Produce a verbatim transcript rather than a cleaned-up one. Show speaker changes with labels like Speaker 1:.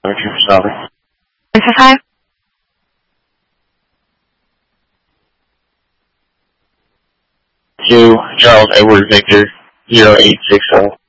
Speaker 1: One
Speaker 2: five five.
Speaker 1: Two, Charles Edward Victor, zero eight six zero.